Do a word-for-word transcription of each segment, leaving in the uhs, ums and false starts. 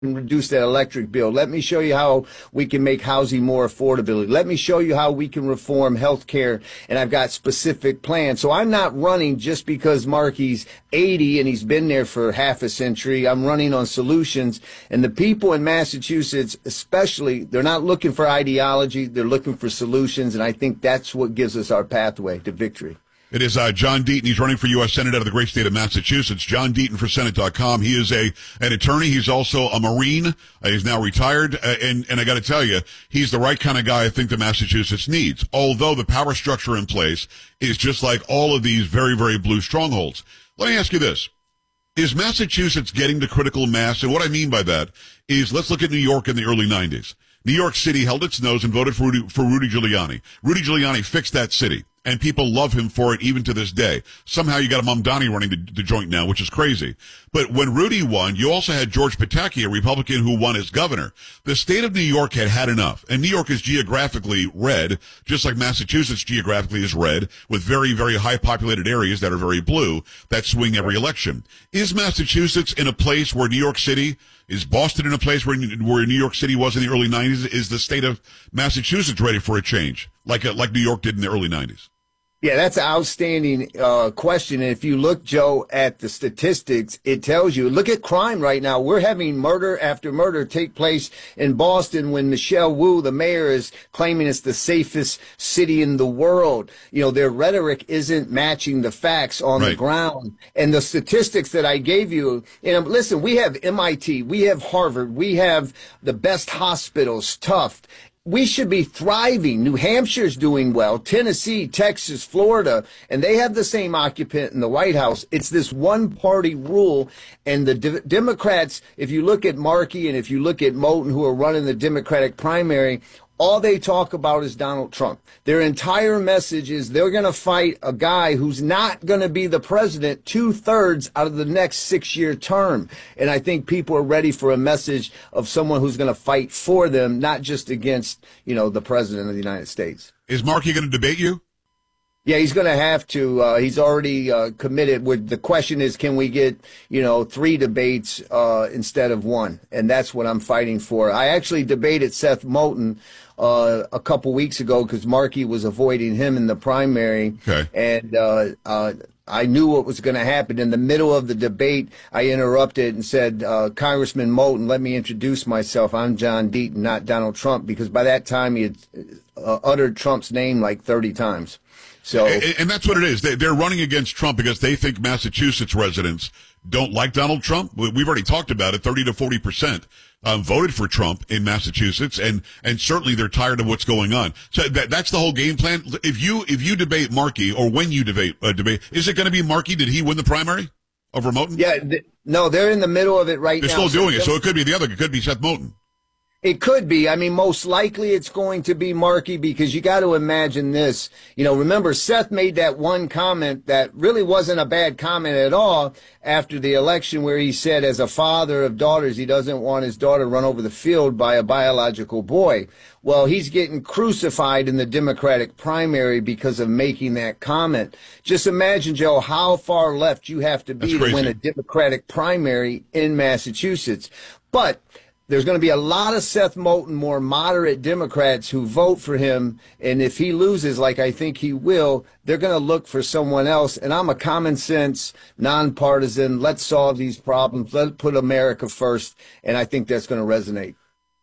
reduce that electric bill. Let me show you how we can make housing more affordable. Let me show you how we can reform health care. And I've got specific plans. So I'm not running just because Markey's eighty and he's been there for half a century. I'm running on solutions. And the people in Massachusetts, especially, they're not looking for ideology. They're looking for solutions. And I think that's what gives us our pathway to victory. It is uh, John Deaton. He's running for U S Senate out of the great state of Massachusetts. John Deaton for Senate dot com. He is a an attorney. He's also a Marine. Uh, he's now retired. Uh, and, and I got to tell you, he's the right kind of guy I think that Massachusetts needs. Although the power structure in place is just like all of these very, very blue strongholds. Let me ask you this. Is Massachusetts getting to critical mass? And what I mean by that is, let's look at New York in the early nineties. New York City held its nose and voted for Rudy, for Rudy Giuliani. Rudy Giuliani fixed that city. And people love him for it even to this day. Somehow you got a Mamdani running the, the joint now, which is crazy. But when Rudy won, you also had George Pataki, a Republican who won as governor. The state of New York had had enough. And New York is geographically red, just like Massachusetts geographically is red, with very, very high populated areas that are very blue that swing every election. Is Massachusetts in a place where New York City, is Boston in a place where, where New York City was in the early nineties? Is the state of Massachusetts ready for a change, like, like New York did in the early nineties? Yeah, that's an outstanding uh, question. And if you look, Joe, at the statistics, it tells you, look at crime right now. We're having murder after murder take place in Boston when Michelle Wu, the mayor, is claiming it's the safest city in the world. You know, their rhetoric isn't matching the facts on right. the ground. And the statistics that I gave you, you know, listen, we have M I T, we have Harvard, we have the best hospitals, Tufts. We should be thriving. New Hampshire's doing well. Tennessee, Texas, Florida, and they have the same occupant in the White House. It's this one-party rule, and the de- Democrats, if you look at Markey and if you look at Moten, who are running the Democratic primary, all they talk about is Donald Trump. Their entire message is they're going to fight a guy who's not going to be the president two-thirds out of the next six-year term. And I think people are ready for a message of someone who's going to fight for them, not just against, you know, the president of the United States. Is Markey going to debate you? Yeah, he's going to have to. Uh, he's already uh, committed. With the question is, can we get, you know, three debates uh, instead of one? And that's what I'm fighting for. I actually debated Seth Moten uh, a couple weeks ago because Markey was avoiding him in the primary. Okay. And uh, uh, I knew what was going to happen. In the middle of the debate, I interrupted and said, uh, Congressman Moten, let me introduce myself. I'm John Deaton, not Donald Trump, because by that time he had uh, uttered Trump's name like thirty times. So, and, and that's what it is. They, they're running against Trump because they think Massachusetts residents don't like Donald Trump. We've already talked about it. thirty to forty percent um, voted for Trump in Massachusetts, and and certainly they're tired of what's going on. So that that's the whole game plan. If you if you debate Markey, or when you debate uh, debate, is it going to be Markey? Did he win the primary over Moten? Yeah, th- no, they're in the middle of it right they're now. They're still doing so it, so it could be the other. It could be Seth Moten. It could be. I mean, most likely it's going to be Markey, because you got to imagine this. You know, remember, Seth made that one comment that really wasn't a bad comment at all after the election, where he said, as a father of daughters, he doesn't want his daughter run over the field by a biological boy. Well, he's getting crucified in the Democratic primary because of making that comment. Just imagine, Joe, how far left you have to be to win a Democratic primary in Massachusetts. But there's going to be a lot of Seth Moten, more moderate Democrats who vote for him. And if he loses, like I think he will, they're going to look for someone else. And I'm a common sense, nonpartisan, let's solve these problems, let's put America first. And I think that's going to resonate.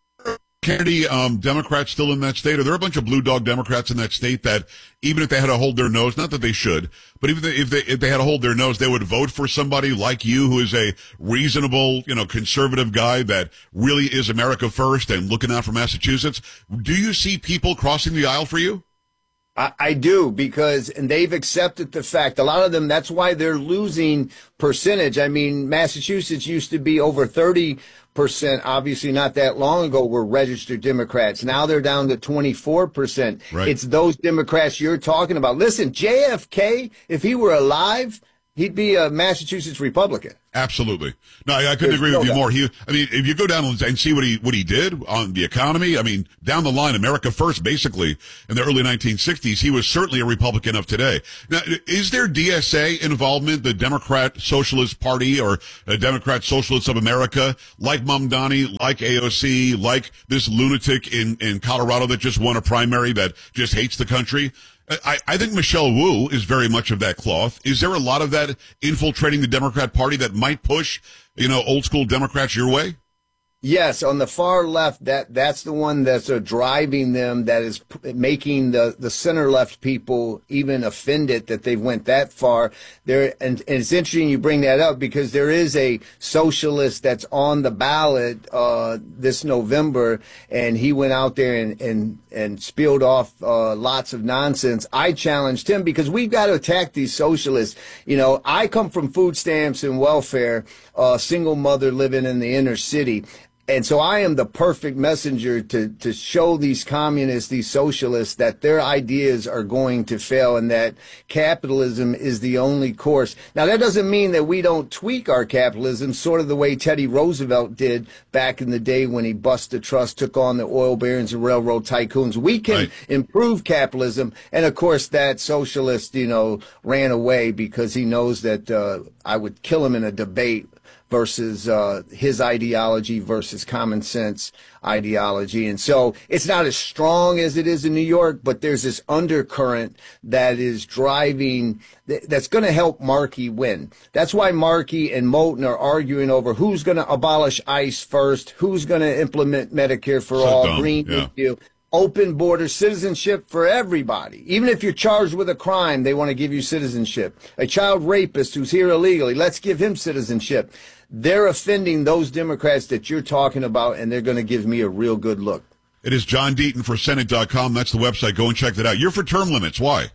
Kennedy, um, Democrats still in that state? Are there a bunch of blue dog Democrats in that state that, even if they had to hold their nose, not that they should, but even if they, if they had to hold their nose, they would vote for somebody like you, who is a reasonable, you know, conservative guy that really is America first and looking out for Massachusetts? Do you see people crossing the aisle for you? I, I do, because, and they've accepted the fact, a lot of them, that's why they're losing percentage. I mean, Massachusetts used to be over thirty percent, obviously not that long ago, were registered Democrats. Now they're down to twenty-four percent. Right. It's those Democrats you're talking about. Listen, J F K, if he were alive, he'd be a Massachusetts Republican. Absolutely. No, I, I couldn't There's agree no with you doubt. more. He, I mean, if you go down and see what he what he did on the economy, I mean, down the line, America First, basically in the early nineteen sixties, he was certainly a Republican of today. Now, is there D S A involvement, the Democrat Socialist Party or the Democrat Socialists of America, like Mamdani, like A O C, like this lunatic in in Colorado that just won a primary that just hates the country? I, I think Michelle Wu is very much of that cloth. Is there a lot of that infiltrating the Democrat Party that might push, you know, old school Democrats your way? Yes, on the far left, that that's the one that's uh, driving them, that is p- making the, the center left people even offended that they went that far. There, and, and it's interesting you bring that up, because there is a socialist that's on the ballot uh, this November, and he went out there and and, and spilled off uh, lots of nonsense. I challenged him, because we've got to attack these socialists. You know, I come from food stamps and welfare, a uh, single mother living in the inner city. And so I am the perfect messenger to, to show these communists, these socialists, that their ideas are going to fail and that capitalism is the only course. Now, that doesn't mean that we don't tweak our capitalism, sort of the way Teddy Roosevelt did back in the day when he busted trust, took on the oil barons and railroad tycoons. We can Right. improve capitalism. And, of course, that socialist, you know, ran away because he knows that uh, I would kill him in a debate versus uh, his ideology versus common sense ideology. And so it's not as strong as it is in New York, but there's this undercurrent that is driving, that's going to help Markey win. That's why Markey and Moulton are arguing over who's going to abolish ICE first, who's going to implement Medicare for So all, dumb, Green yeah. New Deal. Open border citizenship for everybody. Even if you're charged with a crime, they want to give you citizenship. A child rapist who's here illegally, let's give him citizenship. They're offending those Democrats that you're talking about, and they're going to give me a real good look. It is John Deaton for Senate dot com. That's the website. Go and check that out. You're for term limits. Why?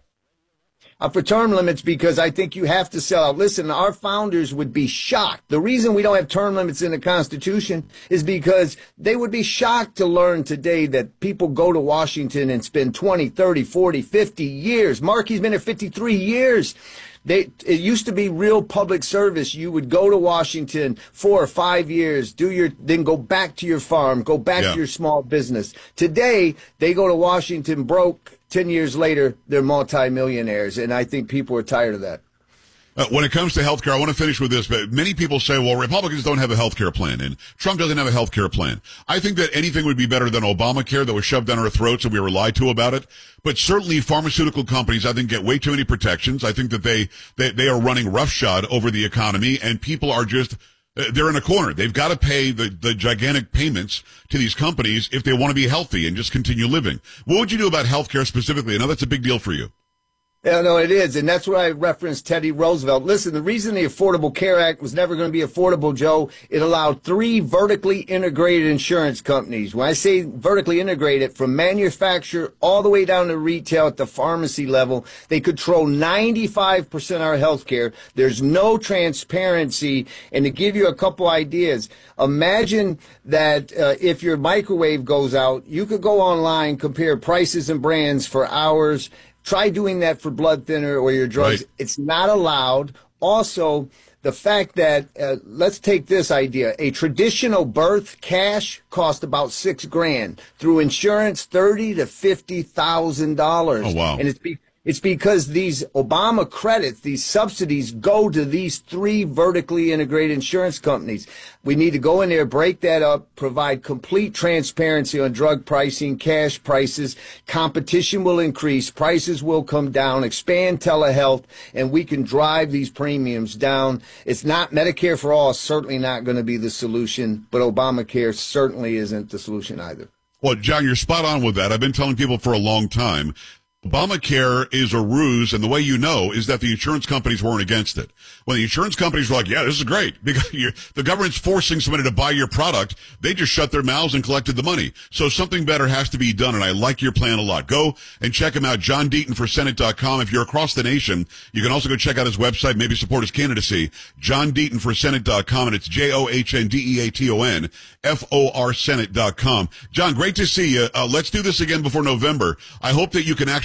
Uh, for term limits, because I think you have to sell out. Listen, our founders would be shocked. The reason we don't have term limits in the Constitution is because they would be shocked to learn today that people go to Washington and spend twenty, thirty, forty, fifty years. Markey's been here fifty-three years. They, it used to be real public service. You would go to Washington four or five years, do your, then go back to your farm, go back Yeah. to your small business. Today, they go to Washington broke. Ten years later, they're multimillionaires, and I think people are tired of that. Uh, when it comes to health care, I want to finish with this, but many people say, well, Republicans don't have a health care plan, and Trump doesn't have a health care plan. I think that anything would be better than Obamacare that was shoved down our throats and we were lied to about it. But certainly pharmaceutical companies, I think, get way too many protections. I think that they, they, they are running roughshod over the economy, and people are just, they're in a corner. They've got to pay the, the gigantic payments to these companies if they want to be healthy and just continue living. What would you do about health care specifically? I know that's a big deal for you. Yeah, no, it is. And that's why I referenced Teddy Roosevelt. Listen, the reason the Affordable Care Act was never going to be affordable, Joe, it allowed three vertically integrated insurance companies. When I say vertically integrated, from manufacturer all the way down to retail at the pharmacy level, they control ninety-five percent of our health care. There's no transparency. And to give you a couple ideas, imagine that uh, if your microwave goes out, you could go online, compare prices and brands for hours. Try doing that for blood thinner or your drugs. Right. It's not allowed. Also, the fact that, uh, let's take this idea. A traditional birth cash cost about six grand. Through insurance, thirty to fifty thousand dollars. Oh, wow. And it's be- It's because these Obama credits, these subsidies go to these three vertically integrated insurance companies. We need to go in there, break that up, provide complete transparency on drug pricing, cash prices. Competition will increase, prices will come down, expand telehealth, and we can drive these premiums down. It's not Medicare for all, certainly not going to be the solution, but Obamacare certainly isn't the solution either. Well, John, you're spot on with that. I've been telling people for a long time. Obamacare is a ruse, and the way you know is that the insurance companies weren't against it. When the insurance companies were like, yeah, this is great, because you're, the government's forcing somebody to buy your product, they just shut their mouths and collected the money. So something better has to be done, and I like your plan a lot. Go and check him out, John Deaton for Senate dot com. If you're across the nation, you can also go check out his website, maybe support his candidacy, John Deaton for Senate dot com, and it's J O H N D E A T O N F O R Senate dot com. John, great to see you. Uh, let's do this again before November. I hope that you can actually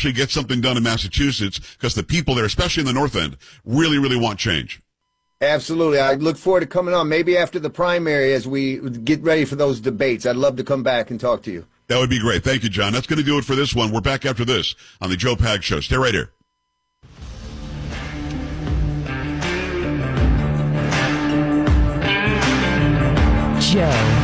actually get something done in Massachusetts because the people there, especially in the North End, really, really want change. Absolutely. I look forward to coming on, maybe after the primary as we get ready for those debates. I'd love to come back and talk to you. That would be great. Thank you, John. That's going to do it for this one. We're back after this on the Joe Pag Show. Stay right here. Joe